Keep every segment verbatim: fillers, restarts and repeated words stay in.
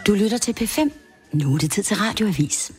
Du lytter til P fem. Nu er det tid til Radioavis.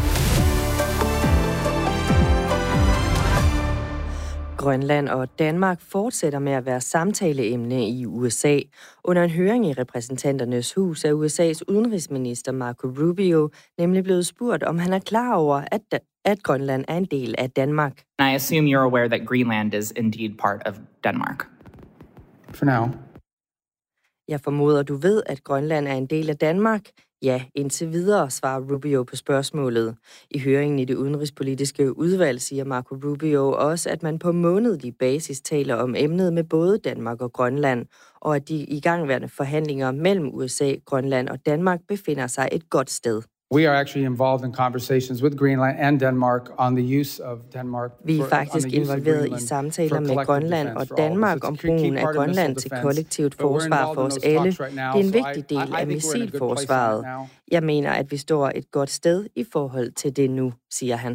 Grønland og Danmark fortsætter med at være samtaleemne i U S A. Under en høring i repræsentanternes hus er U S A's udenrigsminister Marco Rubio nemlig blevet spurgt, om han er klar over, at, at Grønland er en del af Danmark. I assume you're aware that Greenland is indeed part of Denmark. For now. Jeg formoder, du ved, at Grønland er en del af Danmark. Ja, indtil videre, svarer Rubio på spørgsmålet. I høringen i det udenrigspolitiske udvalg siger Marco Rubio også, at man på månedlig basis taler om emnet med både Danmark og Grønland, og at de igangværende forhandlinger mellem U S A, Grønland og Danmark befinder sig et godt sted. We are actually involved in conversations with Greenland and Denmark on the use of Denmark. Vi er faktisk involveret i samtaler med Grønland og Danmark om brugen af Grønland til kollektivt forsvar for os alle. Det er en vigtig del af missilforsvaret. Jeg mener, at vi står et godt sted i forhold til det nu, siger han.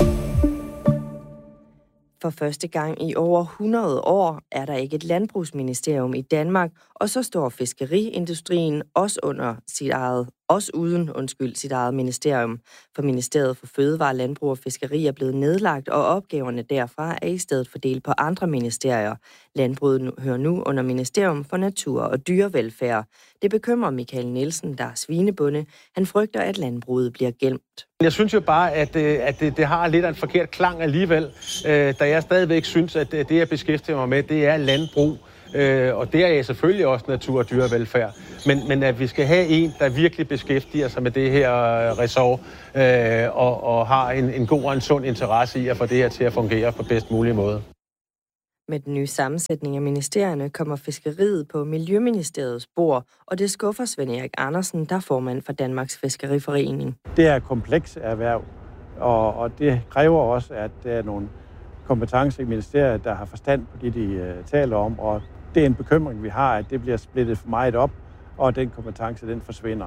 For første gang i over hundrede år er der ikke et landbrugsministerium i Danmark, og så står fiskeriindustrien også under sit eget, også uden, undskyld, sit eget ministerium. For Ministeriet for Fødevare, Landbrug og Fiskeri er blevet nedlagt, og opgaverne derfra er i stedet fordelt på andre ministerier. Landbruget hører nu under Ministerium for Natur og Dyrevelfærd. Det bekymrer Michael Nielsen, der er svinebonde. Han frygter, at landbruget bliver glemt. Jeg synes jo bare, at, at det, det har lidt af en forkert klang alligevel, da jeg stadigvæk synes, at det, jeg beskæftiger mig med, det er landbrug. Og det er jeg selvfølgelig også natur- og dyrevelfærd. Men, men at vi skal have en, der virkelig beskæftiger sig med det her ressort, øh, og, og har en, en god og en sund interesse i at få det her til at fungere på bedst mulig måde. Med den nye sammensætning af ministerierne kommer fiskeriet på Miljøministeriets bord, og det skuffer Svend Erik Andersen, der er formand for Danmarks Fiskeriforening. Det er et kompleks erhverv, og, og det kræver også, at der er nogle kompetencer i ministeriet, der har forstand på det, de uh, taler om, og det er en bekymring, vi har, at det bliver splittet for meget op, og den kompetence, den forsvinder.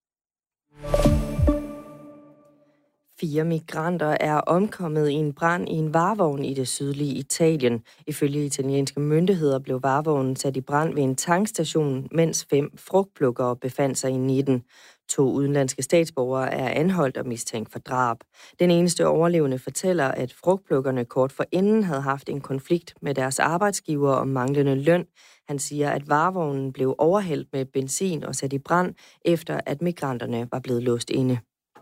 Fire migranter er omkommet i en brand i en varevogn i det sydlige Italien. Ifølge italienske myndigheder blev varevognen sat i brand ved en tankstation, mens fem frugtplukkere befandt sig i den. To udenlandske statsborgere er anholdt og mistænkt for drab. Den eneste overlevende fortæller, at frugtplukkerne kort forinden havde haft en konflikt med deres arbejdsgiver om manglende løn. Han siger, at varevognen blev overhældt med benzin og sat i brand, efter at migranterne var blevet låst inde.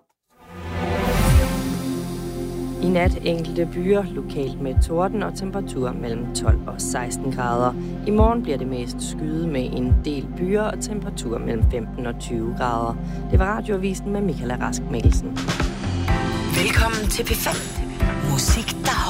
I nat enkelte byer, lokalt med torden og temperatur mellem tolv og seksten grader. I morgen bliver det mest skyet med en del byer og temperatur mellem femten og tyve grader. Det var Radioavisen med Michael Rask Mikkelsen. Velkommen til P fem. Musik, der